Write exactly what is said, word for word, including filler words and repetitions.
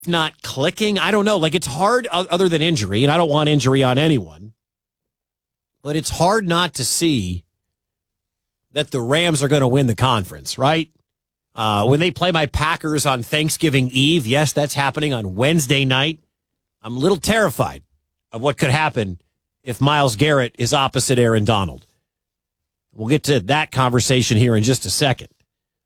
not clicking. I don't know. Like, it's hard other than injury, and I don't want injury on anyone, but it's hard not to see that the Rams are going to win the conference, right? Uh, when they play my Packers on Thanksgiving Eve, yes, that's happening on Wednesday night. I'm a little terrified of what could happen if Myles Garrett is opposite Aaron Donald. We'll get to that conversation here in just a second.